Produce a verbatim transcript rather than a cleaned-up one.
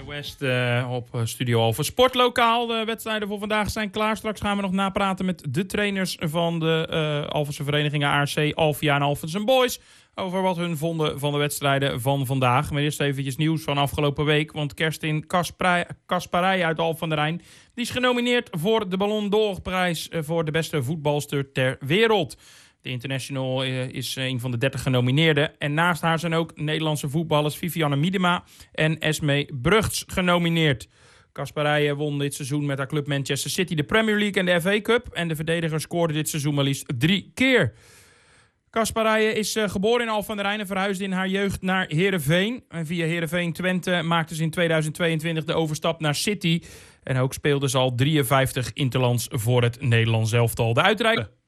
West uh, op Studio Alphen Sportlokaal. De wedstrijden voor vandaag zijn klaar. Straks gaan we nog napraten met de trainers van de uh, Alphense verenigingen A R C, Alphia en Alphense Boys over wat hun vonden van de wedstrijden van vandaag. Maar eerst eventjes nieuws van afgelopen week. Want Kerstin Kasparij uit Alphen aan de Rijn die is genomineerd voor de Ballon d'Or prijs voor de beste voetbalster ter wereld. De international is een van de dertig genomineerden. En naast haar zijn ook Nederlandse voetballers Vivianne Miedema en Esmee Brugts genomineerd. Kasparij won dit seizoen met haar club Manchester City de Premier League en de F A Cup. En de verdediger scoorde dit seizoen maar liefst drie keer. Kasparij is uh, geboren in Alphen aan de Rijn en verhuisde in haar jeugd naar Heerenveen. En via Heerenveen Twente maakte ze in tweeduizend tweeëntwintig de overstap naar City. En ook speelde ze al drieënvijftig interlands voor het Nederlands elftal. De uitreiking